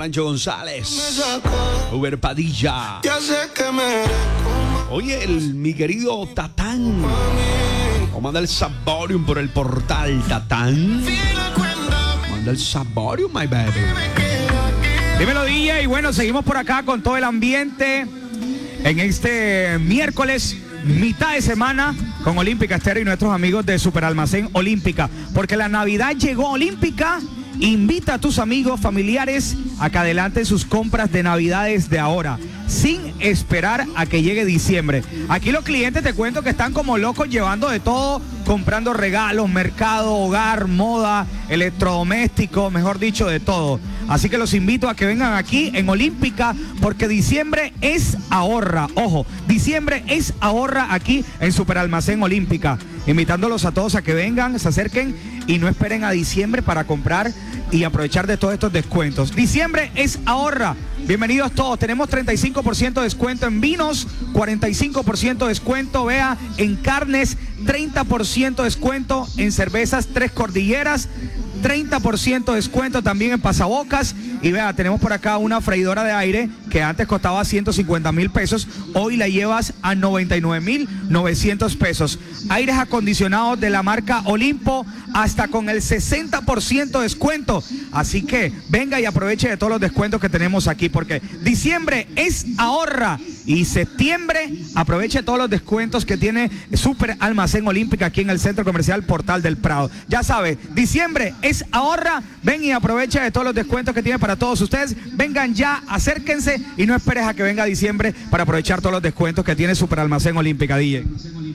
Pancho González, Uber Padilla. Oye, mi querido Tatán. Manda el Saborium por el portal, Tatán. Manda el Saborium, my baby. Dímelo, DJ. Y bueno, seguimos por acá con todo el ambiente en este miércoles, mitad de semana, con Olímpica Estéreo y nuestros amigos de Superalmacén Olímpica. Porque la Navidad llegó. Olímpica invita a tus amigos, familiares a que adelanten sus compras de Navidades de ahora, sin esperar a que llegue diciembre. Aquí los clientes, te cuento, que están como locos llevando de todo, comprando regalos, mercado, hogar, moda, electrodomésticos, mejor dicho, de todo. Así que los invito a que vengan aquí en Olímpica, porque diciembre es ahorra. Ojo, diciembre es ahorra aquí en Superalmacén Olímpica. Invitándolos a todos a que vengan, se acerquen y no esperen a diciembre para comprar y aprovechar de todos estos descuentos. Diciembre es ahorra. Bienvenidos todos. Tenemos 35% de descuento en vinos, 45% de descuento, vea, en carnes, 30% de descuento en cervezas Tres Cordilleras, 30% de descuento también en pasabocas. Y vea, tenemos por acá una freidora de aire que antes costaba 150,000 pesos, hoy la llevas a 99,900 pesos. Aires acondicionados de la marca Olimpo, hasta con el 60% de descuento. Así que venga y aproveche de todos los descuentos que tenemos aquí, porque diciembre es ahorra y septiembre aproveche todos los descuentos que tiene Super Almacén Olímpica aquí en el Centro Comercial Portal del Prado. Ya sabe, diciembre es ahorra. Ven y aprovecha de todos los descuentos que tiene para todos ustedes. Vengan ya, acérquense y no esperes a que venga diciembre para aprovechar todos los descuentos que tiene Super Almacén Olímpica, DJ.